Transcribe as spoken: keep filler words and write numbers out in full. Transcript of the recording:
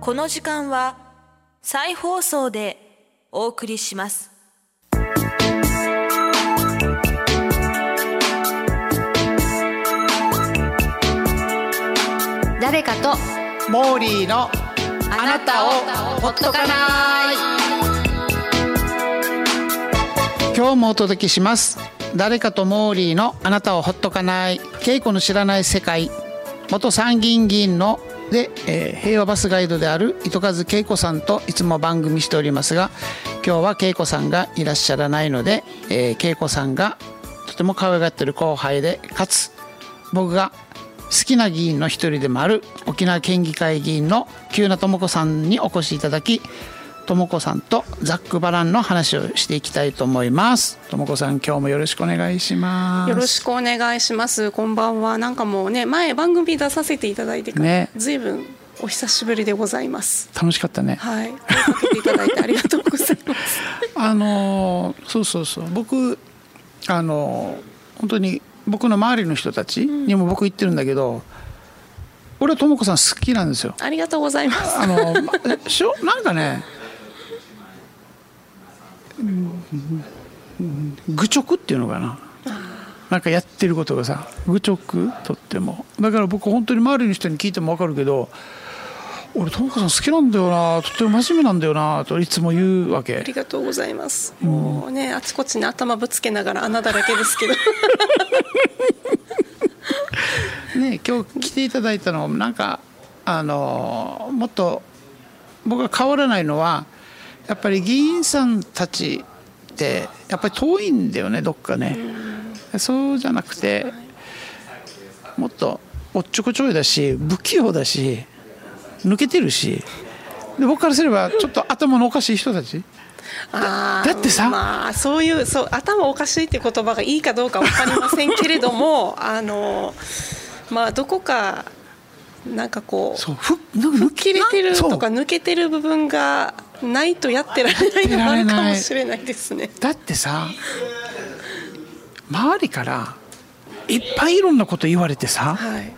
この時間は再放送でお送りします。 誰かとモーリーのあなたをほっとかない。今日もお届けします。誰かとモーリーのあなたをほっとかない。恵子の知らない世界。元参議院議員ので、えー、平和バスガイドである糸数恵子さんといつも番組しておりますが、今日は恵子さんがいらっしゃらないので、えー、恵子さんがとても可愛がっている後輩で、かつ僕が好きな議員の一人でもある沖縄県議会議員の喜友名智子さんにお越しいただき、智子さんとざっくばらんの話をしていきたいと思います。智子さん、今日もよろしくお願いします。 よろしくお願いします。こんばんは。なんかもうね、前番組出させていただいてから、ね、ずいぶんお久しぶりでございます。 楽しかったね。 はい、声かけていただいてありがとうございますあのそうそうそう、僕あの本当に僕の周りの人たちにも僕言ってるんだけど、うん、俺は智子さん好きなんですよ。 ありがとうございます。 あのしょなんかね、愚直っていうのかな、なんかやってることがさ、愚直とっても。だから僕本当に周りの人に聞いても分かるけど、俺智子さん好きなんだよな、とっても真面目なんだよなといつも言うわけ。 ありがとうございます。もうね、あちこちに頭ぶつけながら穴だらけですけどね、今日来ていただいたのなんかあのもっと僕が変わらないのは、やっぱり議員さんたちってやっぱり遠いんだよね、どっかね。そうじゃなくて、もっとおっちょこちょいだし、不器用だし、抜けてるし、で僕からすればちょっと頭のおかしい人たち。 あだってさ、 まあ、そういうそう頭おかしいって言葉がいいかどうか分かりませんけれどもあの、まあ、どこかなんかこうそうふ吹っ切れてるとか抜けてる部分がないとやってられないのがあるかもしれないですね。 だってさ、周りからいっぱいいろんなこと言われてさ、 はい、